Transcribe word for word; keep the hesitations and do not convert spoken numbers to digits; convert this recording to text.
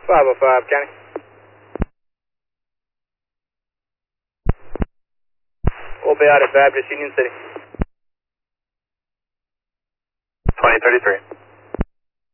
five oh five, County. We'll be out at Baptist Union City. twenty thirty-three.